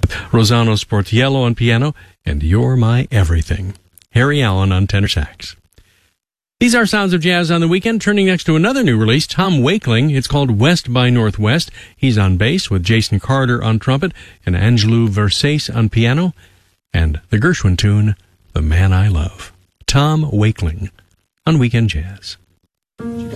with Rossano Sportiello on piano and You're My Everything. Harry Allen on tenor sax. These are Sounds of Jazz on the Weekend. Turning next to another new release, Tom Wakeling. It's called West by Northwest. He's on bass with Jason Carter on trumpet and Angelou Versace on piano. And the Gershwin tune, The Man I Love. Tom Wakeling on Weekend Jazz.